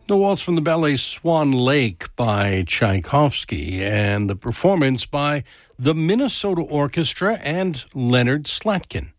The waltz from the ballet Swan Lake by Tchaikovsky and the performance by the Minnesota Orchestra and Leonard Slatkin.